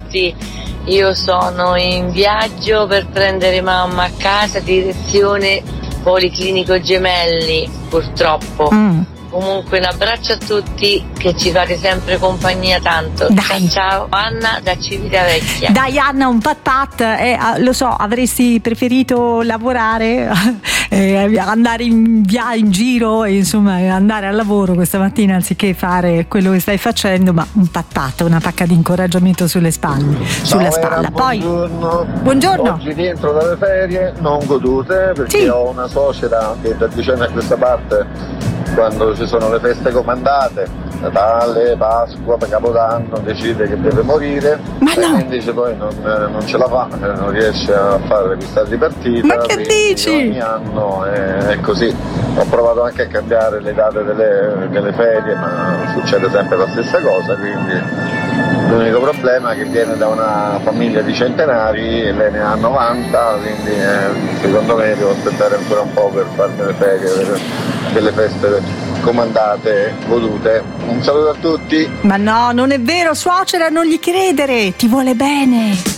tutti. Io sono in viaggio per prendere mamma a casa, direzione Policlinico Gemelli, purtroppo. Comunque un abbraccio a tutti, che ci fate sempre compagnia tanto. Dai. Ciao, Anna da Civitavecchia. Dai Anna, un pat lo so, avresti preferito lavorare, andare in giro e insomma andare al lavoro questa mattina anziché fare quello che stai facendo, ma un pat, una pacca di incoraggiamento sulla spalla. Poi buongiorno. Oggi rientro dalle ferie non godute, perché ho una suocera che da 10 anni a questa parte, quando ci sono le feste comandate, Natale, Pasqua, Capodanno, decide che deve morire, e invece poi non ce la fa, non riesce a fare questa ripartita. Ma che dici? Ogni anno è così. Ho provato anche a cambiare le date delle ferie, ma succede sempre la stessa cosa, quindi l'unico problema è che viene da una famiglia di centenari e lei ne ha 90, quindi secondo me devo aspettare ancora un po' per farmi le ferie delle feste comandate, godute. Un saluto a tutti. Ma no, non è vero, suocera, non gli credere, ti vuole bene.